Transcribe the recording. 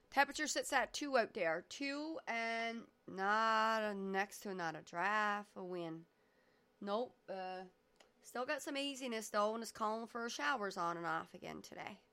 Temperature sits at 2 out there. 2 and next to not a draft, a win. Nope. Still got some easiness though, and it's calling for showers on and off again today.